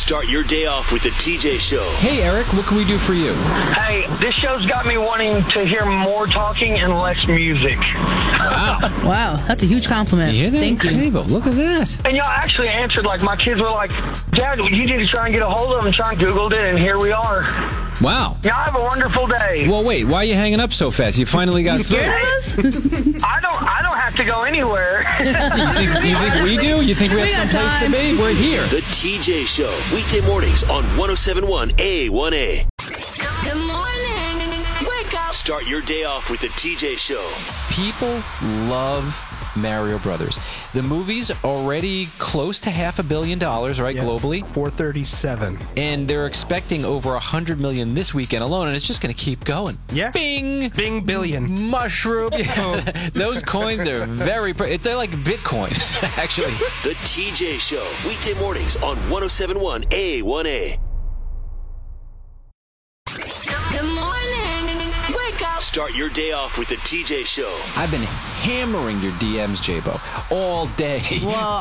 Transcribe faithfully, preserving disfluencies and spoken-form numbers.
Start your day off with the T J Show. Hey, Eric, what can we do for you? Hey, this show's got me wanting to hear more talking and less music. Wow. Wow, that's a huge compliment. You hear that? Thank you. Table. Look at that. And y'all actually answered, like, my kids were like, Dad, you need to try and get a hold of them. Try and Googled it, and here we are. Wow. Y'all have a wonderful day. Well, wait, why are you hanging up so fast? You finally got You through. scared of us? I don't I don't have to go anywhere. You think, you think we do? You think we have We got someplace to time. be? We're here. The T J Show. Weekday mornings on one oh seven point one A one A. Good morning. Wake up. Start your day off with the T J Show. People love Mario Brothers. The movie's already close to half a billion dollars, right, globally? four thirty-seven. And they're expecting over one hundred million this weekend alone, and it's just going to keep going. Yeah. Bing! Bing billion. Mushroom. Those coins are very... Pre- they're like Bitcoin, actually. The T J Show. Weekday mornings on one oh seven point one A one A. Good morning. Wake up. Start your day off with the T J Show. I've been hammering your D Ms, J-Bo, all day. Well,